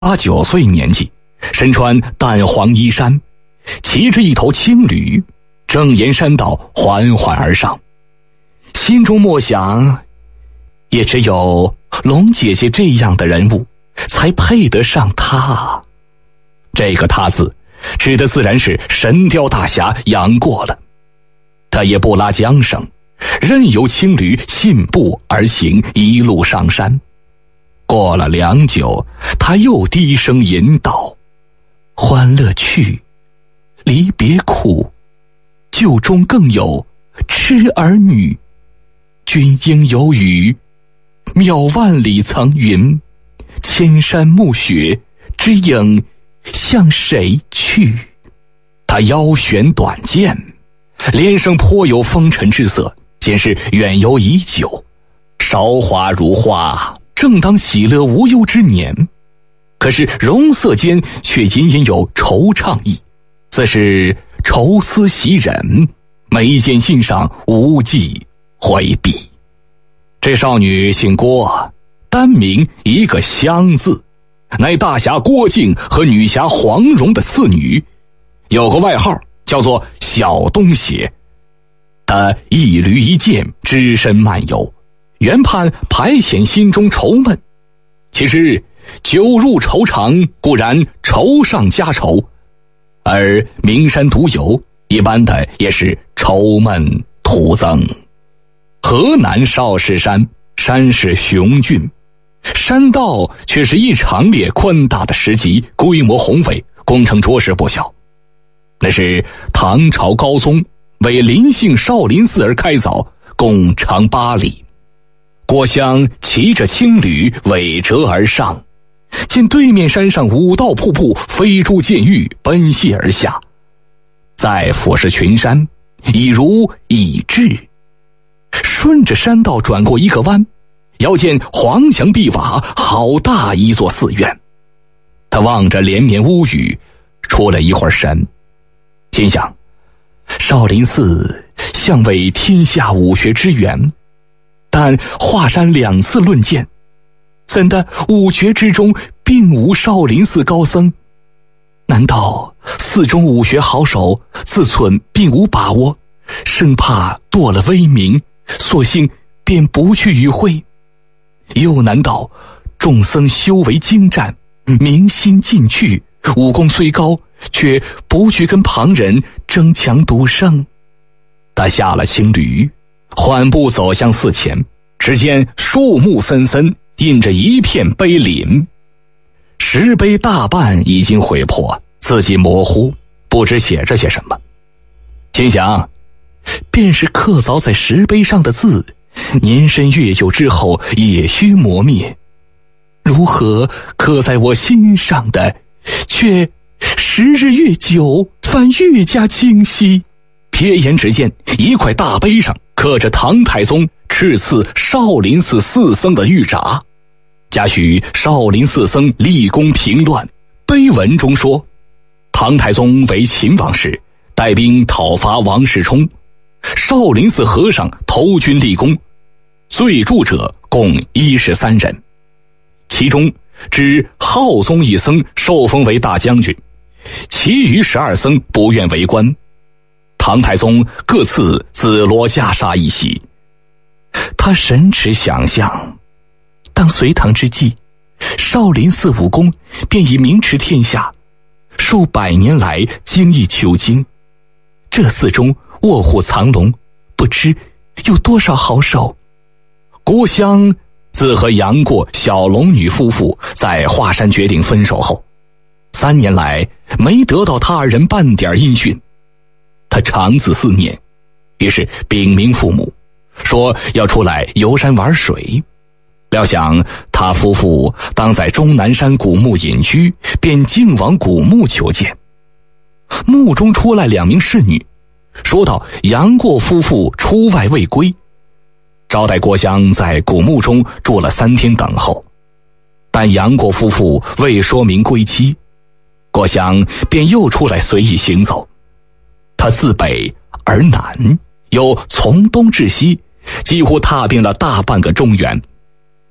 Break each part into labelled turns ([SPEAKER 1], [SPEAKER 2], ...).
[SPEAKER 1] 8、9岁年纪，身穿淡黄衣衫，骑着一头青驴，正沿山道缓缓而上，心中默想，也只有龙姐姐这样的人物才配得上她。这个她字指的自然是神雕大侠杨过了。他也不拉缰绳，任由青驴信步而行，一路上山。过了良久，他又低声吟道：欢乐去，离别苦，酒中更有痴儿女。君应有语，渺万里层云，千山暮雪，之影向谁去？他腰悬短剑，脸上颇有风尘之色，显是远游已久，韶华如花，正当喜乐无忧之年。可是容色间却隐隐有惆怅意，似是愁思袭人，眉间心上无计回避。这少女姓郭，单名一个香字，乃大侠郭靖和女侠黄蓉的次女，有个外号叫做小东邪。他一驴一剑，只身漫游，原盼排遣心中愁闷。其实酒入愁肠，固然愁上加愁，而名山独游，一般的也是愁闷徒增。河南少室山，山势雄峻，山道却是一长列宽大的石级，规模宏伟，工程着实不小。那是唐朝高宗为临幸少林寺而开凿，共长8里。郭襄骑着青驴尾折而上，见对面山上5道瀑布飞珠溅玉，奔泻而下，再俯视群山，已如已至。顺着山道转过一个弯，遥见黄墙碧瓦，好大一座寺院。他望着连绵屋宇，出了一会儿神，心想少林寺向为天下武学之源，但华山2次论剑，怎的武学之中并无少林寺高僧？难道寺中武学好手自忖并无把握，生怕堕了威名，索性便不去与会？又难道众僧修为精湛，明心进去，武功虽高，却不去跟旁人争强独胜？他下了青驴，缓步走向寺前，只见树木森森，印着一片碑林，石碑大半已经毁破，字迹模糊，不知写着些什么。心想，便是刻凿在石碑上的字，年深月久之后也须磨灭，如何刻在我心上的，却时日越久，反越加清晰。瞥眼只见一块大碑上刻着唐太宗敕赐少林寺寺僧的谕札，嘉许少林寺僧立功平乱。碑文中说，唐太宗为秦王时，带兵讨伐王世充，少林寺和尚投军立功，罪著者共13人，其中只浩宗一僧受封为大将军，其余12僧不愿为官。唐太宗各赐紫罗袈裟一袭。他神驰想象，当隋唐之际，少林寺武功便已名驰天下，数百年来精益求精，这寺中卧虎藏龙，不知有多少好手。郭襄自和杨过、小龙女夫妇在华山决定分手后，3年来没得到他2人半点音讯。他长自思念，于是禀明父母，说要出来游山玩水。料想他夫妇当在终南山古墓隐居，便径往古墓求见。墓中出来2名侍女，说道杨过夫妇出外未归，招待郭襄在古墓中住了3天等候。但杨过夫妇未说明归期，郭襄便又出来随意行走。他自北而南，又从东至西，几乎踏遍了大半个中原。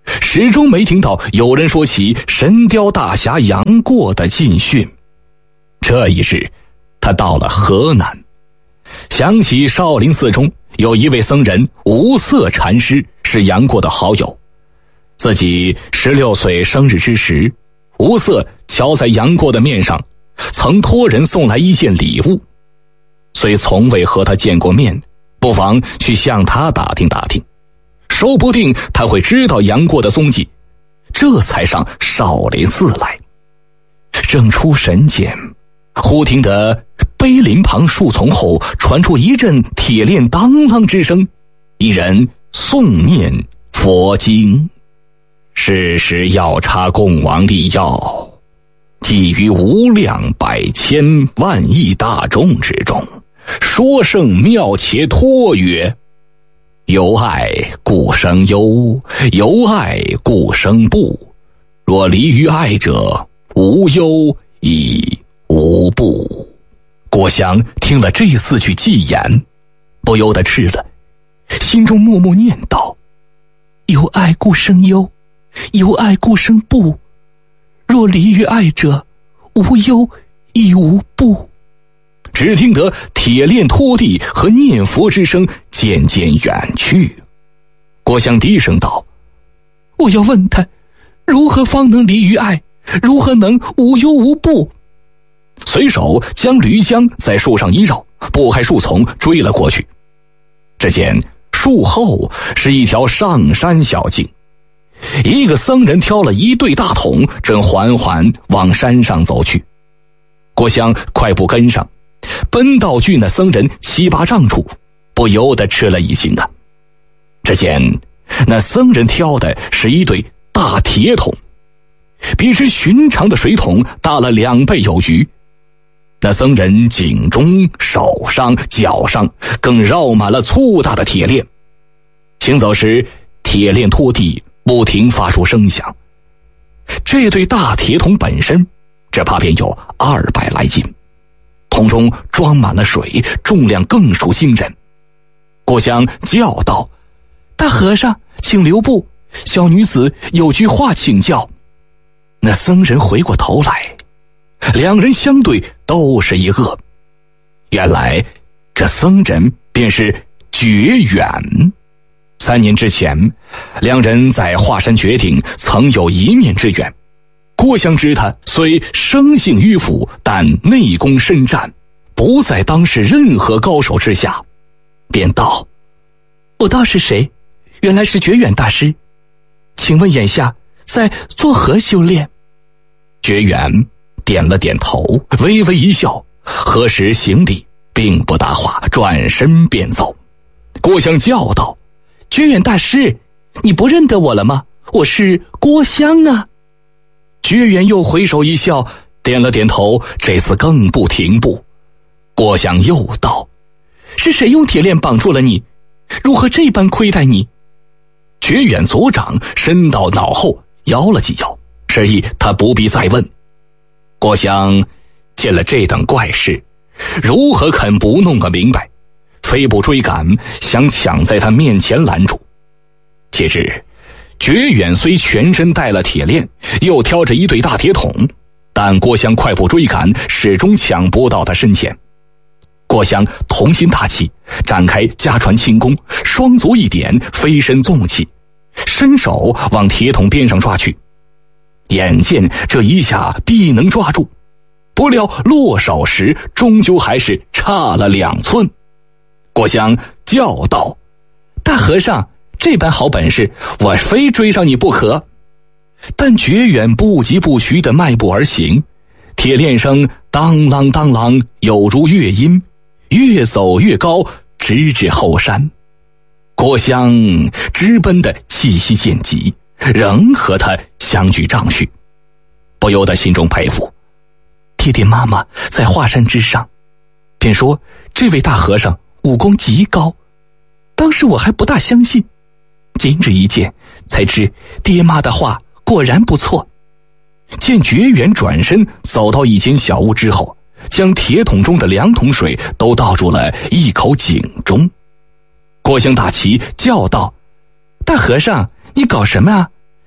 [SPEAKER 1] 始终没听到有人说起神雕大侠杨过的禁训。这一日，他到了河南，想起少林寺中有一位僧人无色禅师是杨过的好友，自己16岁生日之时，无色瞧在杨过的面上，曾托人送来一件礼物。虽从未和他见过面，不妨去向他打听打听，说不定他会知道杨过的踪迹，这才上少林寺来。正出神间，忽听得碑林旁树丛后传出一阵铁链当啷之声，一人诵念佛经：世时要插供王力药，寄于无量百千万亿大众之中，说声妙且托曰：有爱故生忧，有爱故生怖，若离于爱者，无忧亦无怖。郭襄听了这4句偈言，不由得吃了，心中默默念道：有爱故生忧，有爱故生怖，若离于爱者，无忧亦无怖。只听得铁链拖地和念佛之声渐渐远去。郭襄低声道：我要问他，如何方能离于爱，如何能无忧无怖？随手将驴缰在树上一绕，拨开树丛追了过去。只见树后是一条上山小径，一个僧人挑了一对大桶，正缓缓往山上走去。郭襄快步跟上，奔到距那僧人7、8丈处，不由得吃了一惊啊！只见那僧人挑的是一对大铁桶，比之寻常的水桶大了2倍有余。那僧人颈中、手上、脚上更绕满了粗大的铁链，行走时铁链拖地，不停发出声响。这对大铁桶本身只怕便有200来斤，桶中装满了水，重量更属惊人。郭襄叫道：大和尚，请留步，小女子有句话请教。那僧人回过头来，两人相对，都是一愕。原来这僧人便是觉远。3年之前，两人在华山绝顶曾有一面之缘。郭襄知他虽生性迂腐，但内功深湛，不在当时任何高手之下，便道：我道是谁？原来是觉远大师，请问眼下在作何修炼？觉远点了点头，微微一笑，合十行礼，并不答话，转身便走。郭襄叫道：觉远大师，你不认得我了吗？我是郭襄啊。觉远又回首一笑，点了点头，这次更不停步。郭襄又道：是谁用铁链绑住了你？如何这般亏待你？觉远左掌伸到脑后，摇了几摇，示意他不必再问。郭襄见了这等怪事，如何肯不弄个明白？飞步追赶，想抢在他面前拦住。且知觉远虽全身带了铁链，又挑着一对大铁桶，但郭襄快步追赶，始终抢不到他身前。郭襄同心大起，展开家传轻功，双足一点，飞身纵起，伸手往铁桶边上抓去。眼见这一下必能抓住，不料落手时终究还是差了2寸。郭襄叫道：大和尚，这般好本事，我非追上你不可。但觉远不疾不徐地迈步而行，铁链声当啷当啷，有如乐音，越走越高，直至后山。郭襄直奔的气息渐急，仍和他相距丈许，不由得心中佩服。爹爹妈妈在华山之上，便说这位大和尚武功极高，当时我还不大相信，今日一见才知爹妈的话果然不错。见觉远转身走到一间小屋之后，将铁桶中的2桶水都倒入了一口井中。郭襄大奇叫道：大和尚，你搞什么啊？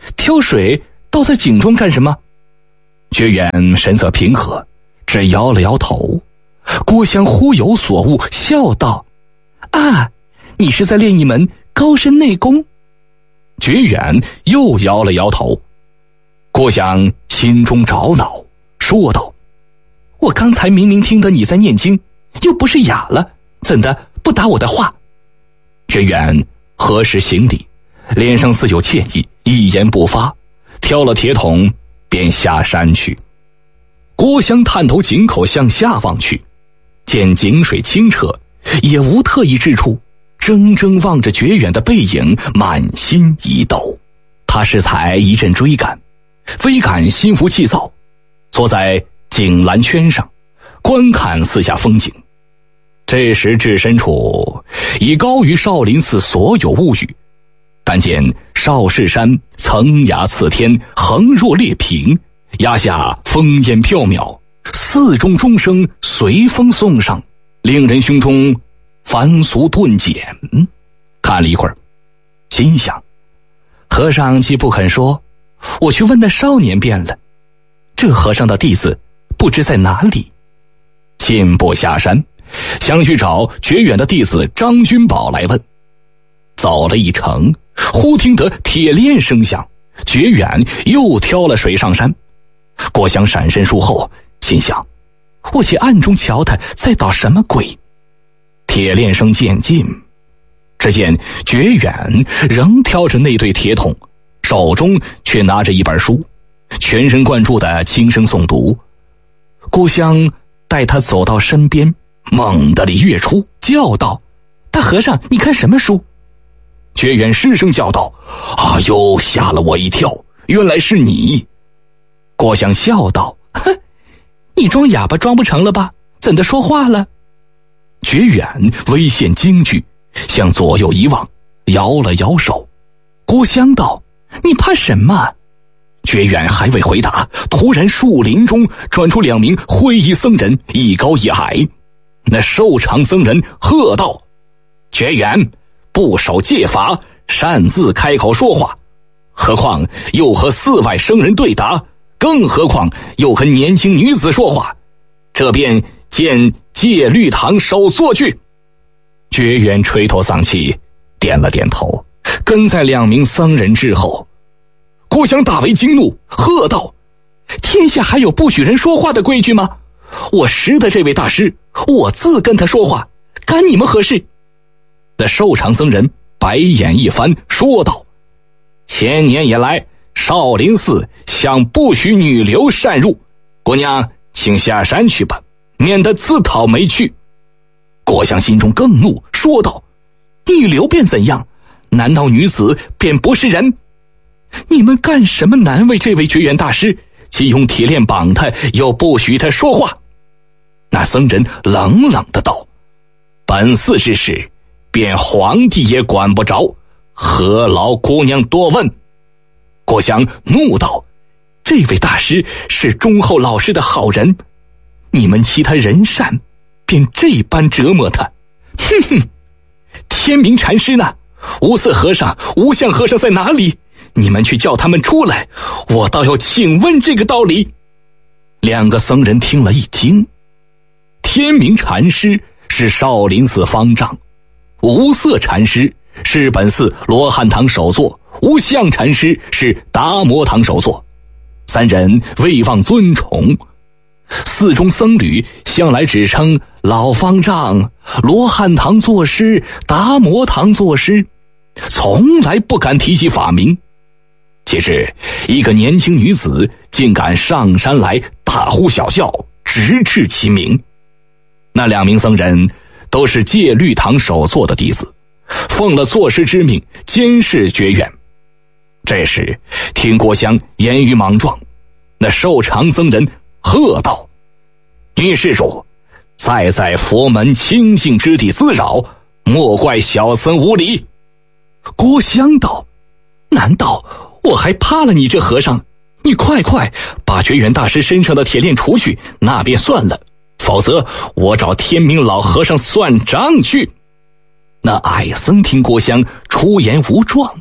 [SPEAKER 1] 挑水倒在井中干什么？觉远神色平和，只摇了摇头。郭襄忽有所悟，笑道：啊，你是在练一门高深内功？觉远又摇了摇头。郭襄心中着恼，说道：我刚才明明听得你在念经，又不是哑了，怎的不答我的话？觉远合十行礼，脸上似有歉意，一言不发，挑了铁桶便下山去。郭襄探头井口向下望去，见井水清澈，也无特异之处，怔怔望着觉远的背影，满心疑窦。他适才一阵追赶，非感心浮气躁，坐在井栏圈上观看四下风景。这时至深处已高于少林寺所有物语，但见少室山层崖刺天，横若裂屏，崖下风烟飘渺，寺中钟声随风送上，令人胸中凡俗顿减。看了一会儿，心想，和尚既不肯说，我去问那少年便了。这和尚的弟子不知在哪里。信步下山，想去找觉远的弟子张君宝来问。走了一程，忽听得铁链声响，觉远又挑了水上山。郭襄闪身术后，心想，我且暗中瞧他在捣什么鬼。铁链声渐近，只见觉远仍挑着那对铁桶，手中却拿着一本书，全神贯注地轻声诵读。郭襄待他走到身边，猛地里跃出，叫道：大和尚，你看什么书？觉远失声叫道：哎呦，吓了我一跳，原来是你。郭襄笑道：哼，你装哑巴装不成了吧？怎的说话了？觉远微现惊惧，向左右一望，摇了摇手。郭襄道：你怕什么？觉远还未回答，突然树林中转出两名灰衣僧人，一高一矮。那瘦长僧人喝道：觉远，不守戒法，擅自开口说话，何况又和寺外僧人对答，更何况又和年轻女子说话，这便见戒律堂首座去。觉远垂头丧气，点了点头，跟在两名僧人之后。郭襄大为惊怒，喝道：天下还有不许人说话的规矩吗？我识得这位大师，我自跟他说话，干你们何事？那瘦长僧人白眼一翻，说道：千年以来，少林寺向不许女流擅入，姑娘请下山去吧，免得自讨没趣。郭襄心中更怒，说道：女流便怎样？难道女子便不是人？你们干什么难为这位觉远大师？既用铁链绑他，又不许他说话。那僧人冷冷的道：本寺之事，便皇帝也管不着，何劳姑娘多问？郭襄怒道：这位大师是忠厚老实的好人，你们欺他人善，便这般折磨他。哼哼，天明禅师呢？无色和尚、无相和尚在哪里？你们去叫他们出来，我倒要请问这个道理。两个僧人听了一惊。天明禅师是少林寺方丈，无色禅师是本寺罗汉堂首座，无相禅师是达摩堂首座。三人未忘尊崇，寺中僧侣向来只称老方丈、罗汉堂作师、达摩堂作师，从来不敢提起法名。岂知一个年轻女子竟敢上山来大呼小叫，直斥其名。那两名僧人都是戒律堂首座的弟子，奉了作师之命监视觉远。这时听郭襄言语莽撞，那瘦长僧人喝道：女施主，再在佛门清净之地滋扰，莫怪小僧无礼。郭襄道：难道我还怕了你这和尚？你快把觉远大师身上的铁链除去，那便算了，否则我找天明老和尚算账去。那矮僧听郭襄出言无状，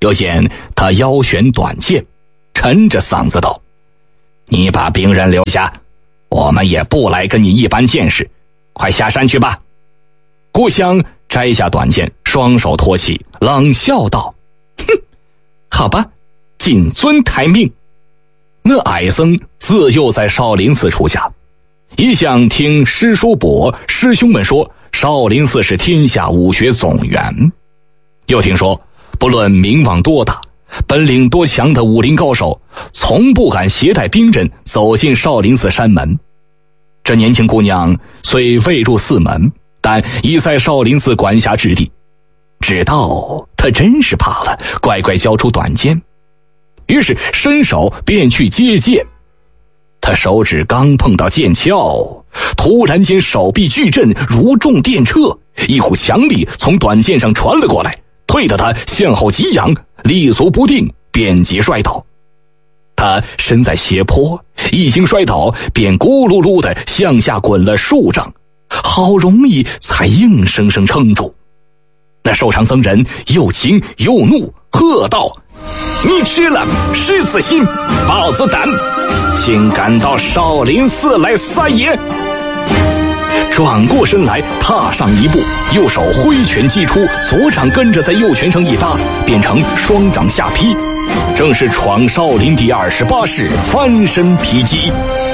[SPEAKER 1] 又见他腰悬短剑，沉着嗓子道：“你把兵人留下，我们也不来跟你一般见识，快下山去吧。”顾襄摘下短剑，双手托起，冷笑道：“哼，好吧，谨遵台命。”那矮僧自幼在少林寺出家，一向听师叔伯师兄们说少林寺是天下武学总源，又听说不论名望多大，本领多强的武林高手从不敢携带兵刃走进少林寺山门。这年轻姑娘虽未入寺门，但已在少林寺管辖之地，知道她真是怕了，乖乖交出短剑，于是伸手便去接剑。他手指刚碰到剑鞘，突然间手臂巨震，如中电掣，一股强力从短剑上传了过来，推得他向后急仰，立足不定，便即摔倒。他身在斜坡，一经摔倒便咕噜噜地向下滚了数丈，好容易才硬生生撑住。那瘦长僧人又惊又怒，喝道：“你吃了狮子心，豹子胆，竟敢到少林寺来撒野！”转过身来，踏上一步，右手挥拳击出，左掌跟着在右拳上一搭，变成双掌下劈，正是闯少林第28式翻身劈击。